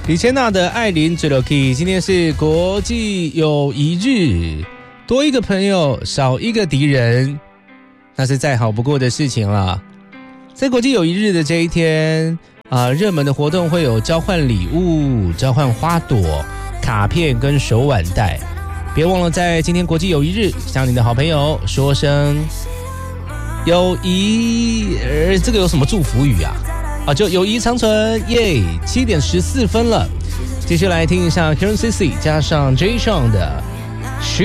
李千娜的艾琳最 lucky， 今天是国际友谊日，多一个朋友少一个敌人，那是再好不过的事情了。在国际友谊日的这一天热门的活动会有交换礼物、交换花朵、卡片跟手腕带。别忘了在今天国际友谊日向你的好朋友说声友谊，这个有什么祝福语啊？就友谊长存，耶！7点14分了，继续来听一下 Karen Cici 加上 Jay Sean 的